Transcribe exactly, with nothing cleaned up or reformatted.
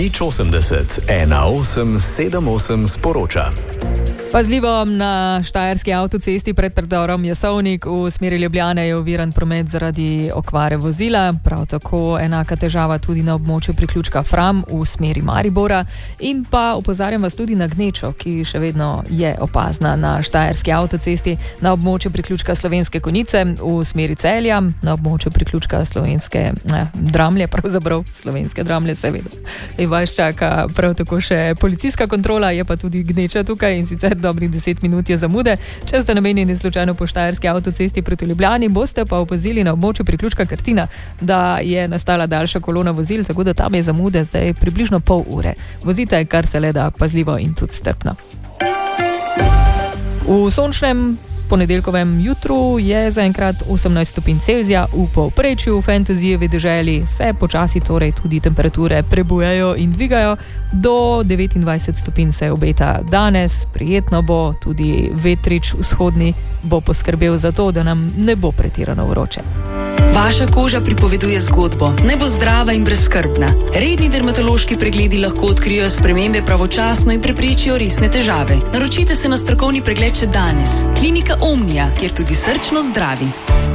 nič osemdeset, ena osem sedem osem sporoča. Pazljivo, na štajerski avtocesti pred predorom Jesovnik v smeri Ljubljane je oviran promet zaradi okvare vozila, prav tako enaka težava tudi na območju priključka Fram v smeri Maribora in pa opozarjam vas tudi na gnečo, ki še vedno je opazna na štajerski avtocesti na območju priključka Slovenske Konjice v smeri Celja, na območju priključka Slovenske eh, Dramlje, pravzaprav Slovenske Dramlje seveda. In vas čaka prav tako še policijska kontrola, je pa tudi gneča tukaj in sicer dobrih deset minut je zamude. Če ste namenjeni slučajno po štajerski avtocesti proti Ljubljani, boste pa opazili na območju priključka Krtina, da je nastala daljša kolona vozil, tako da tam je zamude zdaj približno pol ure. Vozite kar se le da pazljivo in tudi strpno. V sončnem ponedeljkovem jutru je zaenkrat osemnajst stopinj Celzija, v povprečju v fantasyjevi deželi se počasi torej tudi temperature prebujajo in dvigajo. Do devetindvajset stopinj se obeta danes, prijetno bo, tudi vetrič vzhodni bo poskrbel za to, da nam ne bo pretirano vroče. Vaša koža pripoveduje zgodbo, naj bo zdrava in brezskrbna. Redni dermatološki pregledi lahko odkrijejo spremembe pravočasno in preprečijo resne težave. Naročite se na strokovni pregled še danes. Klinika Omnia, kjer tudi srčno zdravi.